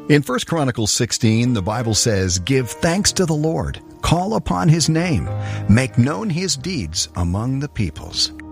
In 1 Chronicles 16, the Bible says, "Give thanks to the Lord, call upon his name, make known his deeds among the peoples."